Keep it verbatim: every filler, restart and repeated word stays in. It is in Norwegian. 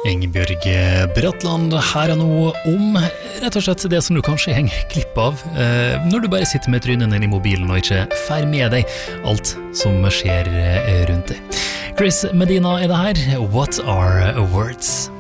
Ingebjørg Bratland her og nå om rett og slett det som du kanskje henger klipp av eh, når du bare sitter med trynen din i mobilen og ikke fer med deg alt som skjer rundt deg. Chris Medina er det her. What are words?